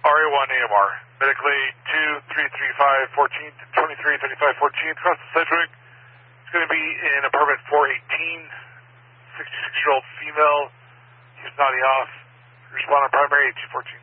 RA1 AMR. Medical aid 2335 14th, 2335 14th, across the Sedgwick. It's going to be in apartment 418, 66-year-old female. He's nodding off. Respond on primary 8214.